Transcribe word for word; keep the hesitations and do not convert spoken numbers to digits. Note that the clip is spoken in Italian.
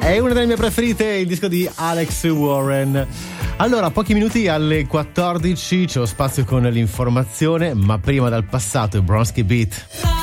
È una delle mie preferite, il disco di Alex Warren. Allora, pochi minuti alle quattordici c'è lo spazio con l'informazione, ma prima dal passato, Bronski Beat.